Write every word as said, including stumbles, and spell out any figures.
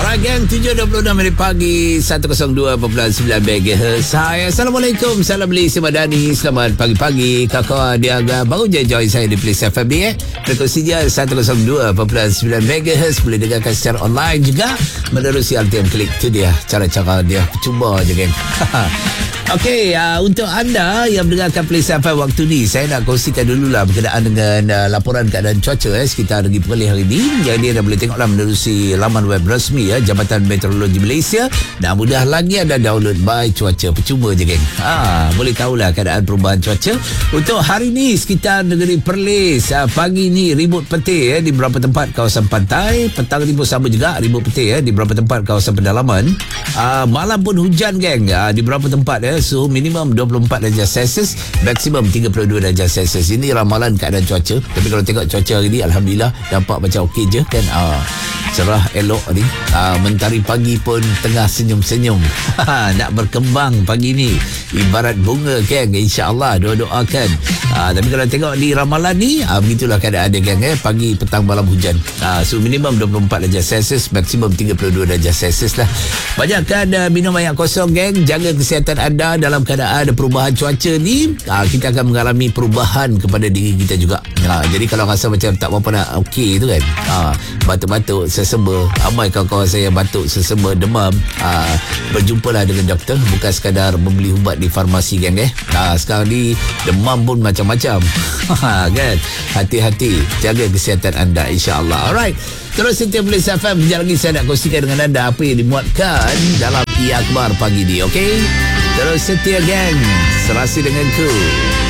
Alright gang, tujuh dua puluh enam minit pagi, seratus dua perpuluhan sembilan megahertz. Hai, Assalamualaikum, salam Malaysia Madani. Selamat pagi-pagi. Kakak dia agak baru je join saya di Place F M ni eh. Frekuensi dia seratus dua perpuluhan sembilan megahertz. Boleh dengarkan secara online juga menerusi R T M Klik. Tu dia cara-cara dia. Cuba je geng. Okey, uh, untuk anda yang mendengarkan Place F M waktu ni, saya nak kongsikan dululah berkenaan dengan uh, laporan keadaan cuaca eh, sekitar negeri Perlis hari ini. Yang dia dah boleh tengoklah menerusi laman web rasmi ya, Jabatan Meteorologi Malaysia. Dan mudah lagi anda download by cuaca. Percuma je geng. Ha, boleh tahulah keadaan perubahan cuaca. Untuk hari ni sekitar negeri Perlis, uh, pagi ni ribut petir eh, di beberapa tempat kawasan pantai. Petang ni pun sama juga ribut petir eh, di beberapa tempat kawasan pedalaman. Uh, malam pun hujan geng uh, di beberapa tempat eh. Suhu minimum dua puluh empat darjah Celsius, maksimum tiga puluh dua darjah Celsius. Ini ramalan keadaan cuaca. Tapi kalau tengok cuaca hari ni, alhamdulillah nampak macam okey je kan. Ah, cerah elok ni. Ah, mentari pagi pun tengah senyum-senyum. Nak berkembang pagi ni ibarat bunga kan. InsyaAllah doa-doakan. Ah, tapi kalau tengok di ramalan ni, ah, begitulah keadaan dia kan eh. Pagi, petang, malam hujan. Ah, suhu minimum dua puluh empat darjah Celsius, maksimum tiga puluh dua darjah Celsius lah. Banyakkan uh, minum air kosong geng. Jaga kesihatan anda dalam keadaan ada perubahan cuaca ni. Ha, kita akan mengalami perubahan kepada diri kita juga. Ha, jadi kalau rasa macam tak apa-apa nak okey tu kan. Ha, batuk-batuk, sesema. Ramai kawan-kawan saya batuk, sesema, demam. Ha, berjumpalah dengan doktor. Bukan sekadar membeli ubat di farmasi kan eh. Ha, sekarang ni demam pun macam-macam. Ha, kan. Hati-hati. Jaga kesihatan anda insya-Allah. Alright. Terus setia Place F M. Sekejap lagi saya nak kongsikan dengan anda apa yang dimuatkan dalam Ia Akhbar pagi ni. Okey? Terus setia gang, serasi denganku.